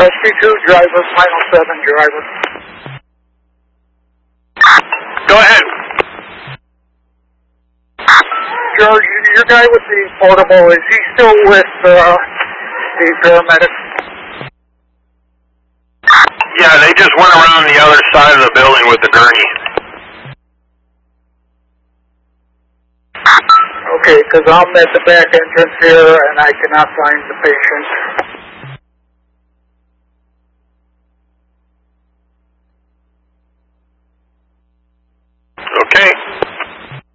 Rescue 2, driver, final 7, driver. Go ahead. George, your guy with the portable, is he still with the paramedics? Yeah, they just went around the other side of the building with the gurney. Okay, because I'm at the back entrance here and I cannot find the patient.